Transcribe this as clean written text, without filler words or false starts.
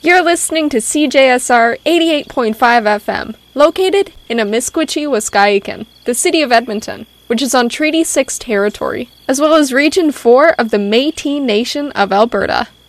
You're listening to CJSR 88.5 FM, located in Amiskwichi, Waskaikan, the city of Edmonton, which is on Treaty 6 territory, as well as Region 4 of the Métis Nation of Alberta.